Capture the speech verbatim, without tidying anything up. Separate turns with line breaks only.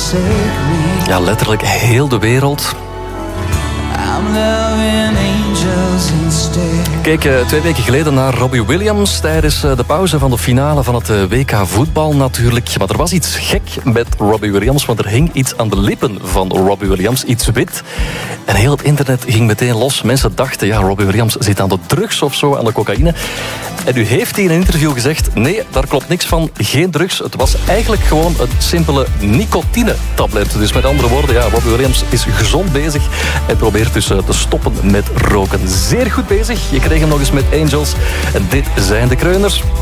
Ja, letterlijk heel de wereld. Kijk, twee weken geleden naar Robbie Williams tijdens de pauze van de finale van het W K voetbal natuurlijk. Maar er was iets gek met Robbie Williams, want er hing iets aan de lippen van Robbie Williams, iets wit. En heel het internet ging meteen los. Mensen dachten, ja, Robbie Williams zit aan de drugs of zo, aan de cocaïne. En nu heeft hij in een interview gezegd, nee, daar klopt niks van, geen drugs. Het was eigenlijk gewoon een simpele nicotine-tablet. Dus met andere woorden, ja, Robbie Williams is gezond bezig en probeert dus te stoppen met roken. Zeer goed bezig. Je kreeg hem nog eens met Angels. En dit zijn de Kreuners.